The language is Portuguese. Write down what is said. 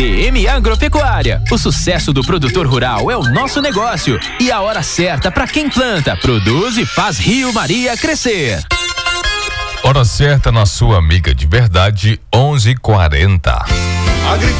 DM Agropecuária. O sucesso do produtor rural é o nosso negócio e a hora certa para quem planta, produz e faz Rio Maria crescer. Hora certa na sua amiga de verdade, 11h40.